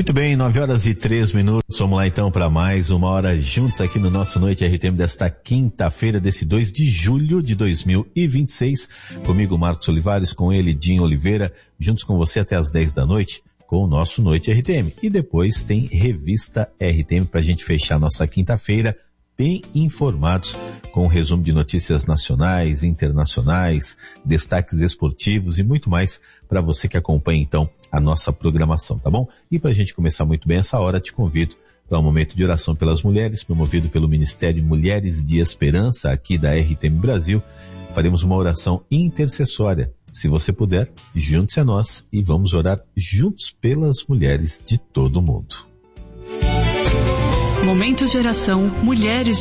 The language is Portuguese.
Muito bem, 9h03. Vamos lá então para mais uma hora juntos aqui no nosso Noite RTM desta quinta-feira, desse 2 de julho de 2026. Comigo, Marcos Olivares, com ele, Dinho Oliveira, juntos com você até as 10 da noite com o nosso Noite RTM. E depois tem Revista RTM para a gente fechar nossa quinta-feira bem informados com um resumo de notícias nacionais, internacionais, destaques esportivos e muito mais para você que acompanha então a nossa programação, tá bom? E para a gente começar muito bem essa hora, te convido para um momento de oração pelas mulheres, promovido pelo Ministério Mulheres de Esperança aqui da RTM Brasil. Faremos uma oração intercessória. Se você puder, junte-se a nós e vamos orar juntos pelas mulheres de todo o mundo. Momento de oração, Mulheres de